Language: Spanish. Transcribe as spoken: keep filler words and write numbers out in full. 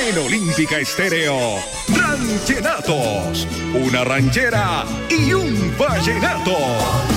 En Olímpica Estéreo, Ranchenatos, una ranchera y un vallenato.